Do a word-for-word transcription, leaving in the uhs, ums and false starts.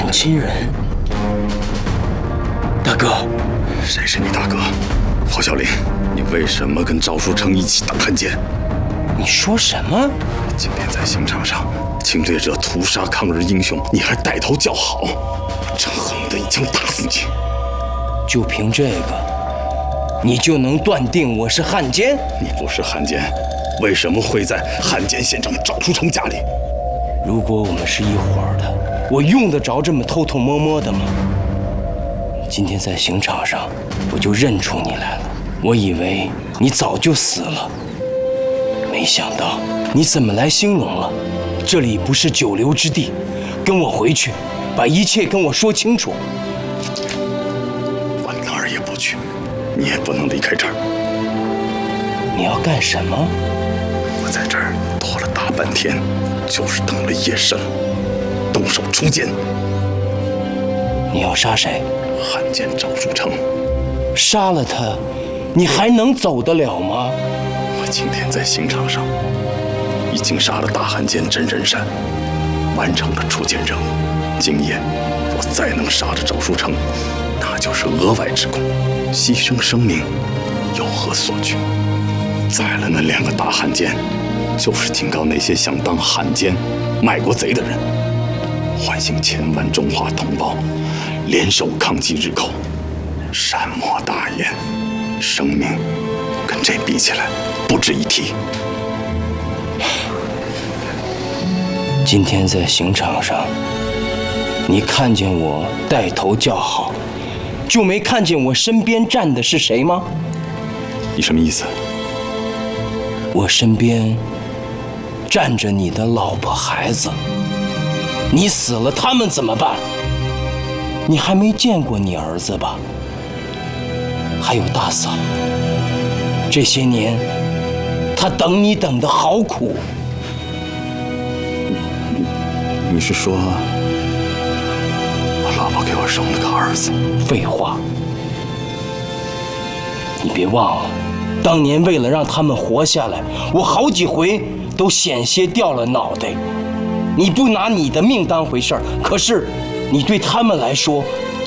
近亲人。大哥， 谁是你大哥？侯小林，你为什么跟赵书成一起打汉奸？ 你说什么？ 今天在刑场上，侵略者屠杀抗日英雄，你还带头叫好，我真恨不得一枪打死你！ 就凭这个，你就能断定我是汉奸？ 你不是汉奸，为什么会在汉奸县长赵书成家里？ 如果我们是一伙儿的，我用得着这么偷偷摸摸的吗？今天在刑场上，我就认出你来了。我以为你早就死了，没想到你怎么来兴隆了？这里不是久留之地，跟我回去，把一切跟我说清楚。 我哪儿也不去，你也不能离开这儿。 你要干什么？ 我在这儿躲了大半天，就是等了夜深了，动手出剑。 你要杀谁？ 汉奸赵书成。 杀了他，你还能走得了吗？ 我今天在刑场上已经杀了大汉奸真人善，完成了出剑任务。今夜我再能杀了赵书成，那就是额外之功。牺牲生命有何所惧？宰了那两个大汉奸，就是警告那些想当汉奸、卖国贼的人，唤醒千万中华同胞，联手抗击日寇，善莫大焉。生命跟这比起来，不值一提。 今天在刑场上，你看见我带头叫好，就没看见我身边站的是谁吗？ 你什么意思？ 我身边站着你的老婆孩子，你死了，他们怎么办？你还没见过你儿子吧？还有大嫂，这些年她等你等得好苦。 你, 你是说，我老婆给我生了个儿子？ 废话，你别忘了，当年为了让他们活下来，我好几回都险些掉了脑袋。你不拿你的命当回事儿，可是你对他们来说